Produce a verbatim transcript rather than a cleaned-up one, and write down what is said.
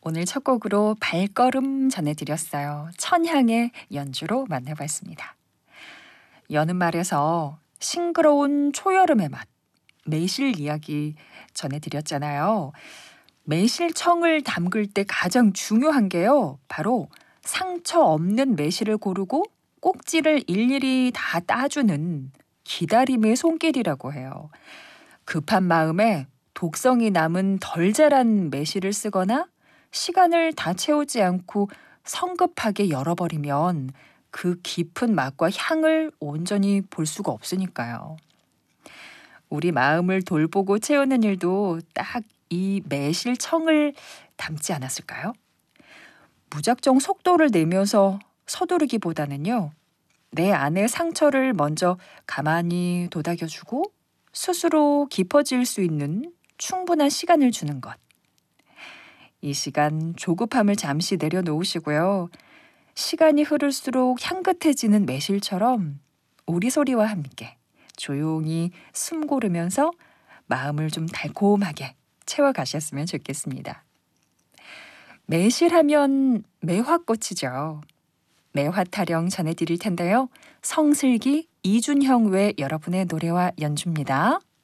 오늘 첫 곡으로 발걸음 전해드렸어요. 천향의 연주로 만나봤습니다. 여는 말에서 싱그러운 초여름의 맛, 매실 이야기 전해드렸잖아요. 매실청을 담글 때 가장 중요한 게요. 바로 상처 없는 매실을 고르고 꼭지를 일일이 다 따주는 기다림의 손길이라고 해요. 급한 마음에 독성이 남은 덜 자란 매실을 쓰거나 시간을 다 채우지 않고 성급하게 열어버리면 그 깊은 맛과 향을 온전히 볼 수가 없으니까요. 우리 마음을 돌보고 채우는 일도 딱 이 매실청을 닮지 않았을까요? 무작정 속도를 내면서 서두르기보다는요. 내 안의 상처를 먼저 가만히 도닥여주고 스스로 깊어질 수 있는 충분한 시간을 주는 것. 이 시간 조급함을 잠시 내려놓으시고요. 시간이 흐를수록 향긋해지는 매실처럼 우리 소리와 함께 조용히 숨 고르면서 마음을 좀 달콤하게 채워가셨으면 좋겠습니다. 매실하면 매화꽃이죠. 매화 타령 전해드릴 텐데요. 성슬기, 이준형 외 여러분의 노래와 연주입니다.